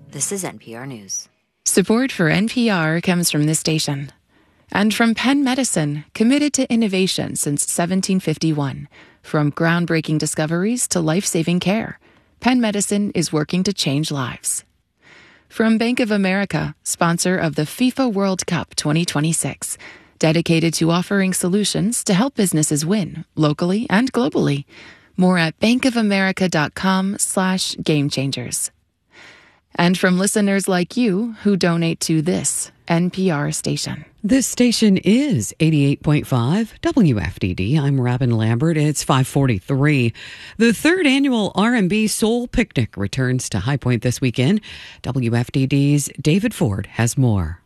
This is NPR News. Support for NPR comes from this station and from Penn Medicine, committed to innovation since 1751. From groundbreaking discoveries to life-saving care, Penn Medicine is working to change lives. From Bank of America, sponsor of the FIFA World Cup 2026, dedicated to offering solutions to help businesses win locally and globally. More at bankofamerica.com/gamechangers. And from listeners like you who donate to this NPR station. This station is 88.5 WFDD. I'm Robin Lambert. It's 5:43. The third annual R&B Soul Picnic returns to High Point this weekend. WFDD's David Ford has more.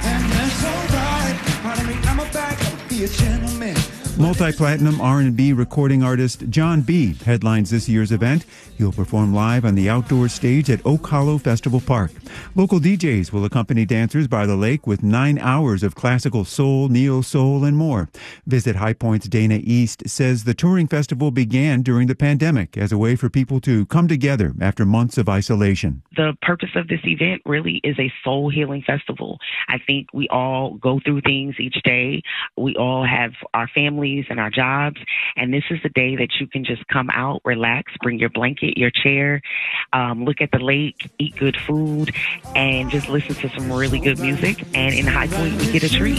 Multi-platinum R&B recording artist John B. headlines this year's event. He'll perform live on the outdoor stage at Oak Hollow Festival Park. Local DJs will accompany dancers by the lake with 9 hours of classical soul, neo-soul, and more. Visit High Point's Dana East says the touring festival began during the pandemic as a way for people to come together after months of isolation. The purpose of this event really is a soul healing festival. I think we all go through things each day. We all have our families and our jobs, and this is the day that you can just come out, relax, bring your blanket, your chair, look at the lake, eat good food, and just listen to some really good music. And in High Point, we get a treat.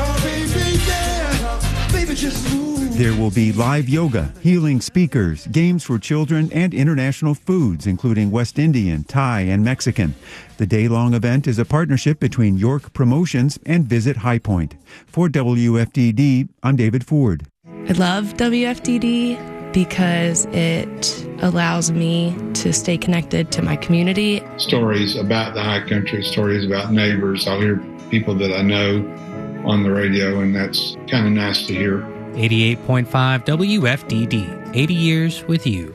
There will be live yoga, healing speakers, games for children, and international foods, including West Indian, Thai, and Mexican. The day-long event is a partnership between York Promotions and Visit High Point. For WFDD, I'm David Ford. I love WFDD because it allows me to stay connected to my community. Stories about the high country, stories about neighbors. I'll hear people that I know on the radio, and that's kind of nice to hear. 88.5 WFDD, 80 years with you.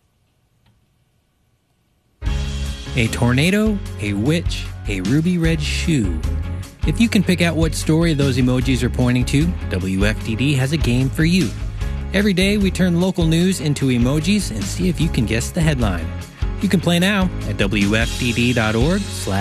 A tornado, a witch, a ruby red shoe. If you can pick out what story those emojis are pointing to, WFDD has a game for you. Every day we turn local news into emojis and see if you can guess the headline. You can play now at WFDD.org/